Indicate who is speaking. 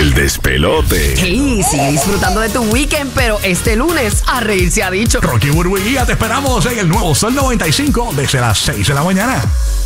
Speaker 1: El despelote.
Speaker 2: Sí, sigue disfrutando de tu weekend, pero este lunes a reír se ha dicho.
Speaker 3: Rocky, Burbu y Giga, te esperamos en el nuevo Sol 95 desde las 6 de la mañana.